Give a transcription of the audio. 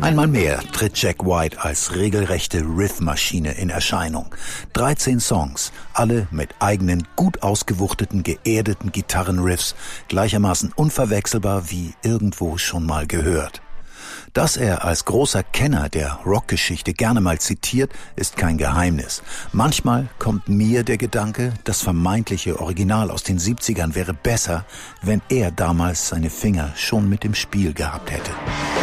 Einmal mehr tritt Jack White als regelrechte Riffmaschine in Erscheinung. 13 Songs, alle mit eigenen, gut ausgewuchteten, geerdeten Gitarrenriffs, gleichermaßen unverwechselbar wie irgendwo schon mal gehört. Dass er als großer Kenner der Rockgeschichte gerne mal zitiert, ist kein Geheimnis. Manchmal kommt mir der Gedanke, das vermeintliche Original aus den 70ern wäre besser, wenn er damals seine Finger schon mit dem Spiel gehabt hätte.